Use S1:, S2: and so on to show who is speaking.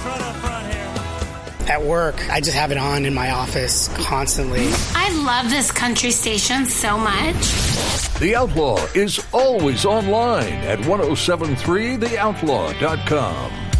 S1: At work, I just have it on in my office constantly.
S2: I love this country station so much.
S3: The Outlaw is always online at 1073theoutlaw.com.